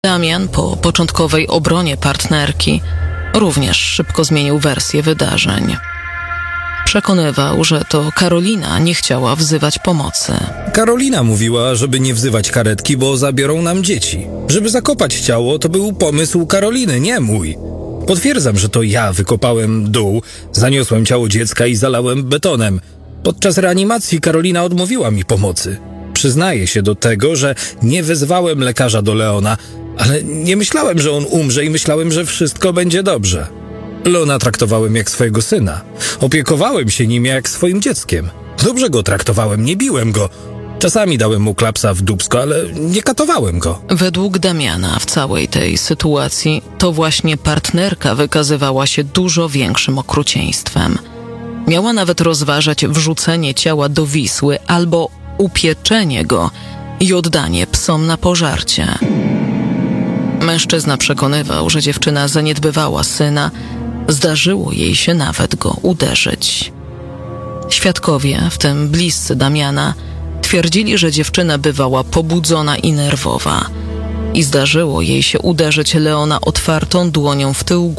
Damian po początkowej obronie partnerki również szybko zmienił wersję wydarzeń. Przekonywał, że to Karolina nie chciała wzywać pomocy. Karolina mówiła, żeby nie wzywać karetki, bo zabiorą nam dzieci. Żeby zakopać ciało, to był pomysł Karoliny, nie mój. Potwierdzam, że to ja wykopałem dół, zaniosłem ciało dziecka i zalałem betonem. Podczas reanimacji Karolina odmówiła mi pomocy. Przyznaję się do tego, że nie wezwałem lekarza do Leona, ale nie myślałem, że on umrze i myślałem, że wszystko będzie dobrze. Leona traktowałem jak swojego syna. Opiekowałem się nim jak swoim dzieckiem. Dobrze go traktowałem, nie biłem go. Czasami dałem mu klapsa w dupsko, ale nie katowałem go. Według Damiana w całej tej sytuacji to właśnie partnerka wykazywała się dużo większym okrucieństwem. Miała nawet rozważać wrzucenie ciała do Wisły albo upieczenie go i oddanie psom na pożarcie. Mężczyzna przekonywał, że dziewczyna zaniedbywała syna, zdarzyło jej się nawet go uderzyć. Świadkowie, w tym bliscy Damiana, twierdzili, że dziewczyna bywała pobudzona i nerwowa i zdarzyło jej się uderzyć Leona otwartą dłonią w tył